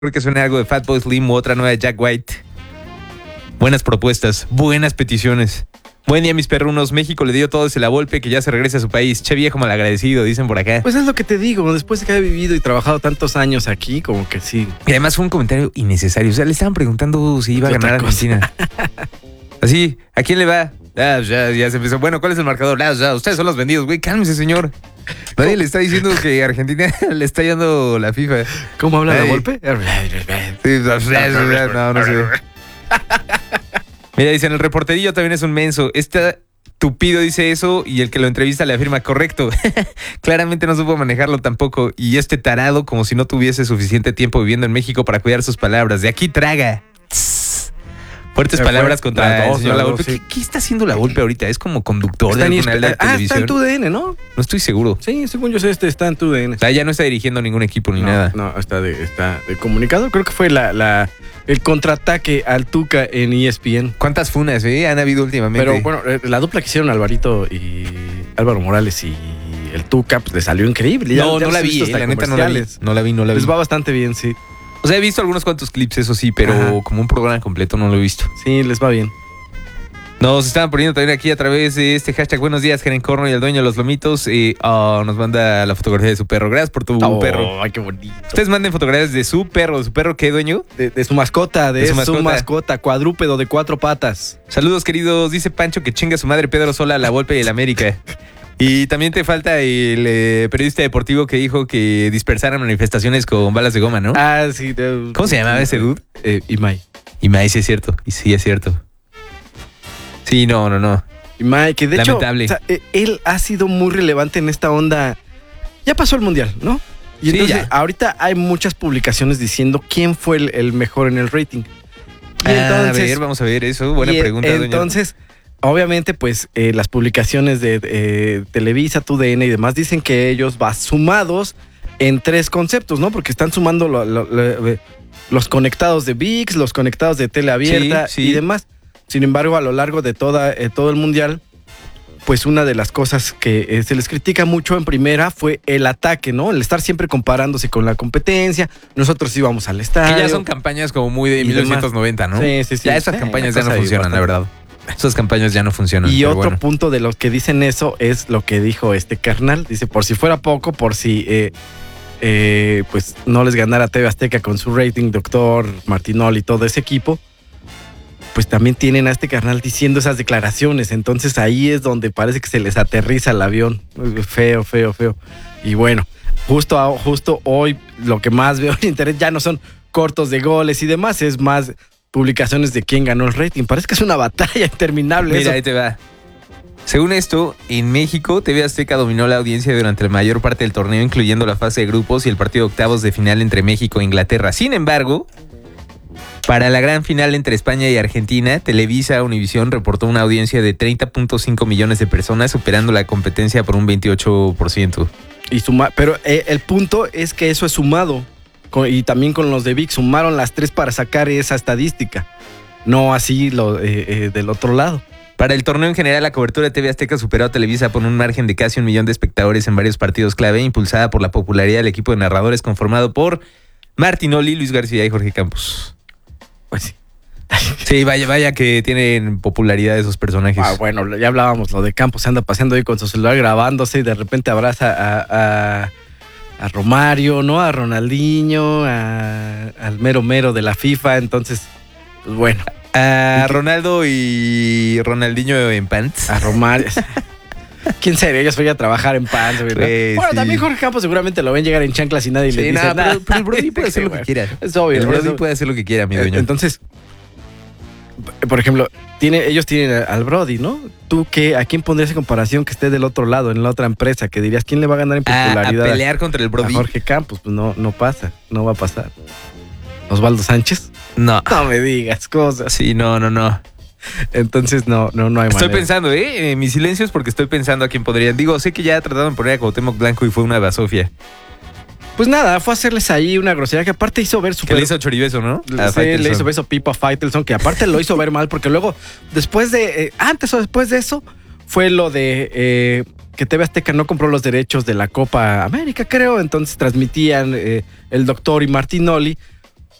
que suene algo de Fatboy Slim u otra nueva de Jack White. Buenas propuestas, buenas peticiones. Buen día, mis perrunos. México le dio todo ese la Volpe que ya se regresa a su país. Che viejo malagradecido, dicen por acá. Pues es lo que te digo, después de que haya vivido y trabajado tantos años aquí, como que sí. Y además fue un comentario innecesario. O sea, le estaban preguntando si iba a ganar Argentina. Así, ¿a quién le va? Ya se empezó. Bueno, ¿cuál es el marcador? Ya, ustedes son los vendidos, güey. Cálmese, señor. Nadie le está diciendo que Argentina le está yendo la FIFA. ¿Cómo habla la Volpe? Sí, no sé. Mira, dicen, el reporterillo también es un menso. Este tupido dice eso y el que lo entrevista le afirma, correcto. Claramente no supo manejarlo tampoco. Y este tarado como si no tuviese suficiente tiempo viviendo en México para cuidar sus palabras. De aquí traga. Fuertes palabras contra el señor La Volpe. Sí. ¿Qué está haciendo La Volpe ahorita? Es como conductor de algún canal de televisión. Está en TUDN, ¿no? No estoy seguro. Sí, según yo sé, está en TUDN. O sea, ya no está dirigiendo ningún equipo ni nada. No, está de comunicador. Creo que fue el contraataque al Tuca en ESPN. ¿Cuántas funas han habido últimamente? Pero bueno, la dupla que hicieron Alvarito y Álvaro Morales y el Tuca, pues le salió increíble. No la vi, la neta no la vi. No la vi. Les va bastante bien, sí. O sea, he visto algunos cuantos clips, eso sí, pero como un programa completo no lo he visto. Sí, les va bien. Nos estaban poniendo también aquí a través de este hashtag Buenos días, Jeren Corno y el dueño de los lomitos. Nos manda la fotografía de su perro. Gracias por tu perro. Ay, qué bonito. Ustedes manden fotografías de su perro. ¿De su perro qué, dueño? De su mascota, de su mascota, cuadrúpedo de 4 patas. Saludos, queridos. Dice Pancho que chinga su madre Pedro Sola, La Volpe y el América. Y también te falta el periodista deportivo que dijo que dispersaran manifestaciones con balas de goma, ¿no? Ah, sí. ¿Cómo se llamaba ese dude? Imai. Imai, sí es cierto. Y sí es cierto. Sí, no. Imai, que de lamentable. Hecho, o sea, él ha sido muy relevante en esta onda. Ya pasó el Mundial, ¿no? Y entonces, ahorita hay muchas publicaciones diciendo quién fue el mejor en el rating. Y entonces, vamos a ver eso. Buena pregunta, doña. Entonces, obviamente, pues las publicaciones de Televisa, TUDN y demás dicen que ellos van sumados en 3 conceptos, ¿no? Porque están sumando los conectados de ViX, los conectados de Tele Abierta y demás. Sin embargo, a lo largo de todo el Mundial, pues una de las cosas que se les critica mucho en primera fue el ataque, ¿no? El estar siempre comparándose con la competencia. Nosotros íbamos al estadio. Que ya son campañas como muy de 1990, ¿no? Sí. Ya esas campañas ya no funcionan, la verdad. Esas campañas ya no funcionan. Y otro punto de los que dicen eso es lo que dijo este carnal. Dice, por si fuera poco, por si pues no les ganara TV Azteca con su rating, Doctor Martinoli y todo ese equipo, pues también tienen a este carnal diciendo esas declaraciones. Entonces ahí es donde parece que se les aterriza el avión. Feo. Y bueno, justo hoy lo que más veo en internet ya no son cortos de goles y demás, es más publicaciones de quién ganó el rating. Parece que es una batalla interminable. Mira, ahí te va. Según esto, en México, TV Azteca dominó la audiencia durante la mayor parte del torneo, incluyendo la fase de grupos y el partido de octavos de final entre México e Inglaterra. Sin embargo, para la gran final entre España y Argentina, Televisa Univisión reportó una audiencia de 30.5 millones de personas, superando la competencia por un 28%. Pero el punto es que eso es sumado. Y también con los de ViX sumaron las 3 para sacar esa estadística. No así del otro lado. Para el torneo en general, la cobertura de TV Azteca superó a Televisa por un margen de casi 1 millón de espectadores en varios partidos clave, impulsada por la popularidad del equipo de narradores conformado por Martinoli, Luis García y Jorge Campos. Pues sí. Sí, vaya que tienen popularidad esos personajes. Bueno, ya hablábamos, lo de Campos se anda paseando ahí con su celular grabándose y de repente abraza a Romario, ¿no? A Ronaldinho, al mero de la FIFA, entonces, pues bueno. A Ronaldo y Ronaldinho en pants. A Romario. ¿Quién sería? Ellos vayan a trabajar en pants, ¿verdad? Bueno, también Jorge Campos seguramente lo ven llegar en chanclas y nadie le dice nada. Pero el Brody puede hacer lo que quiera. Es obvio. El Brody puede hacer lo que quiera, mi dueño. Entonces, por ejemplo, ellos tienen al Brody, ¿no? ¿Tú a quién pondrías en comparación que esté del otro lado, en la otra empresa? Que dirías, ¿quién le va a ganar en popularidad? A pelear contra el Brody. A Jorge Campos, pues no pasa, no va a pasar. ¿Osvaldo Sánchez? No. No me digas cosas. Sí, no. Entonces no hay manera. Estoy pensando, mi silencio es porque estoy pensando a quién podrían. Digo, sé que ya trataron de poner a Cuauhtémoc Blanco y fue una basofia. Pues nada, fue a hacerles ahí una grosería que aparte hizo ver que le hizo choribeso, ¿no? Sí, le hizo beso Pipo a Faitelson, que aparte lo hizo ver mal porque luego, antes o después de eso, fue lo de que TV Azteca no compró los derechos de la Copa América, creo. Entonces transmitían el Doctor y Martinoli